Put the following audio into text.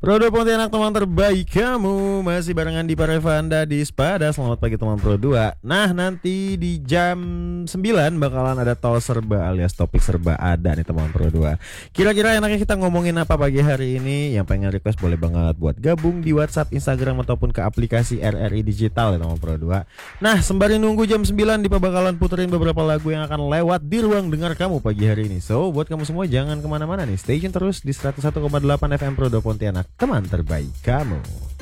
Pro 2 Pontianak, teman terbaik kamu. Masih barengan di Parevanda di Spada. Selamat pagi teman Pro 2. Nah, nanti di jam 9 bakalan ada tol serba alias topik serba ada nih teman Pro 2. Kira-kira enaknya kita ngomongin apa pagi hari ini? Yang pengen request boleh banget buat gabung di WhatsApp, Instagram ataupun ke aplikasi RRI Digital ya teman Pro 2. Nah, sembari nunggu jam 9 Dipa bakalan puterin beberapa lagu yang akan lewat di ruang dengar kamu pagi hari ini. So, buat kamu semua jangan kemana-mana nih. Stay tune terus di 101,8 FM Pro 2 Pontianak, teman terbaik kamu.